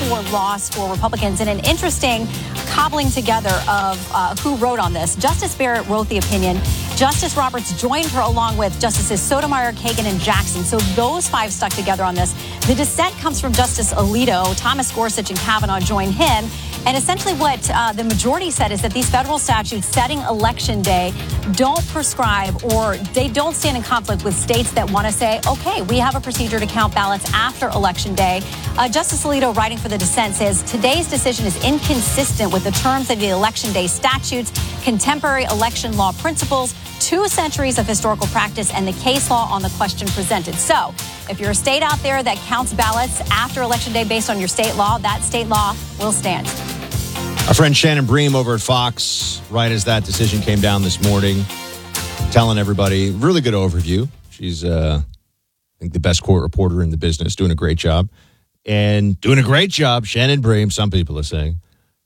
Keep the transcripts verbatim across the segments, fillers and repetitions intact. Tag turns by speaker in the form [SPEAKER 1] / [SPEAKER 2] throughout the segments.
[SPEAKER 1] four loss for Republicans, and an interesting cobbling together of uh, who wrote on this. Justice Barrett wrote the opinion. Justice Roberts joined her along with Justices Sotomayor, Kagan, and Jackson. So those five stuck together on this. The dissent comes from Justice Alito. Thomas Gorsuch and Kavanaugh join him. And essentially what uh, the majority said is that these federal statutes setting election day don't prescribe, or they don't stand in conflict with states that want to say, okay, we have a procedure to count ballots after election day. Uh, Justice Alito, writing for the dissent, says today's decision is inconsistent with the terms of the election day statutes, contemporary election law principles, two centuries of historical practice, and the case law on the question presented. So if you're a state out there that counts ballots after election day based on your state law, that state law will stand.
[SPEAKER 2] Our friend Shannon Bream over at Fox, right as that decision came down this morning, telling everybody, really good overview. She's, uh, I think, the best court reporter in the business, doing a great job. And doing a great job, Shannon Bream, some people are saying.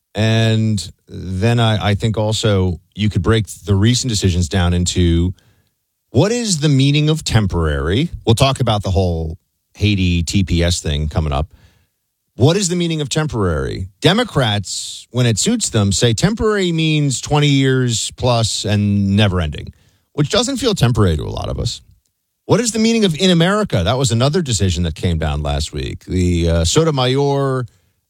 [SPEAKER 2] And then I, I think also you could break the recent decisions down into what is the meaning of temporary? We'll talk about the whole Haiti T P S thing coming up. What is the meaning of temporary? Democrats, when it suits them, say temporary means twenty years plus and never ending, which doesn't feel temporary to a lot of us. What is the meaning of in America? That was another decision that came down last week. The uh, Sotomayor,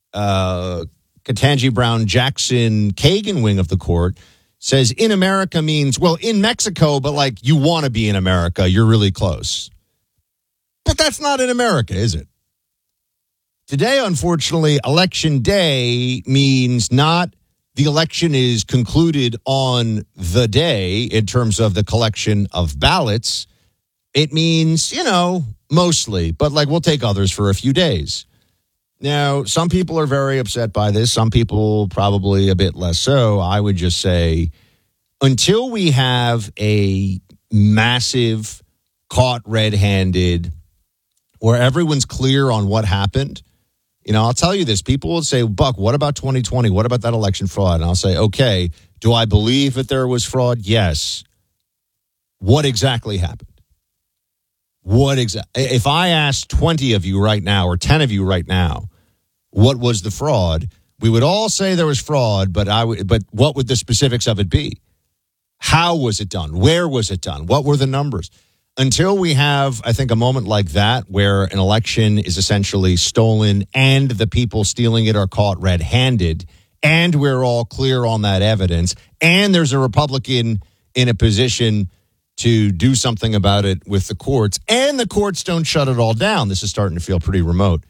[SPEAKER 2] uh, Ketanji Brown Jackson, Kagan wing of the court says in America means, well, in Mexico, but like you want to be in America, you're really close. But that's not in America, is it? Today, unfortunately, election day means not the election is concluded on the day in terms of the collection of ballots. It means, you know, mostly, but like we'll take others for a few days. Now, some people are very upset by this. Some people probably a bit less so. I would just say until we have a massive caught red-handed where everyone's clear on what happened, you know, I'll tell you this. People will say, Buck, what about twenty twenty? What about that election fraud? And I'll say, okay, do I believe that there was fraud? Yes. What exactly happened? What exactly? If I asked twenty of you right now or ten of you right now, what was the fraud? We would all say there was fraud, but I would, but what would the specifics of it be? How was it done? Where was it done? What were the numbers? Until we have, I think, a moment like that where an election is essentially stolen and the people stealing it are caught red-handed, and we're all clear on that evidence, and there's a Republican in a position to do something about it with the courts, and the courts don't shut it all down. This is starting to feel pretty remote.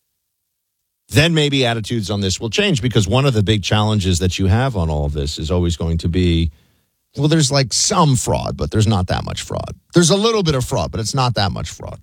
[SPEAKER 2] Then maybe attitudes on this will change, because one of the big challenges that you have on all of this is always going to be, well, there's like some fraud, but there's not that much fraud. There's a little bit of fraud, but it's not that much fraud.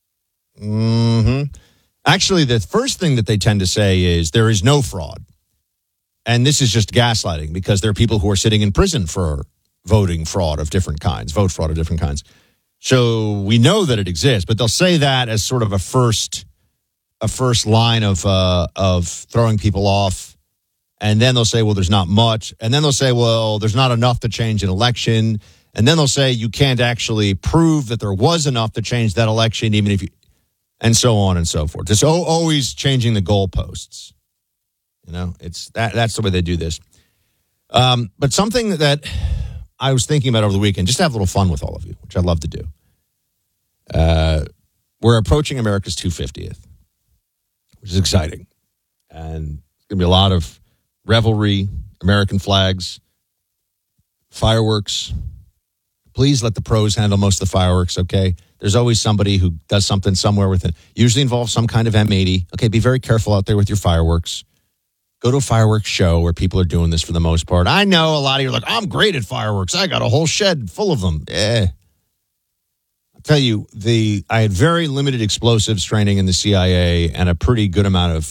[SPEAKER 2] Mm-hmm. Actually, the first thing that they tend to say is there is no fraud. And this is just gaslighting, because there are people who are sitting in prison for voting fraud of different kinds, vote fraud of different kinds. So we know that it exists, but they'll say that as sort of a first a first line of uh, of throwing people off. And then they'll say, well, there's not much. And then they'll say, well, there's not enough to change an election. And then they'll say you can't actually prove that there was enough to change that election, even if you, and so on and so forth. It's always changing the goalposts. You know, it's that that's the way they do this. Um, but something that I was thinking about over the weekend, just to have a little fun with all of you, which I love to do. Uh, we're approaching America's two hundred fiftieth, which is exciting. And it's going to be a lot of revelry, American flags, fireworks. Please let the pros handle most of the fireworks, okay? There's always somebody who does something somewhere with it. Usually involves some kind of M eighty. Okay, be very careful out there with your fireworks. Go to a fireworks show where people are doing this for the most part. I know a lot of you are like, I'm great at fireworks. I got a whole shed full of them. Eh. I'll tell you, the I had very limited explosives training in the C I A and a pretty good amount of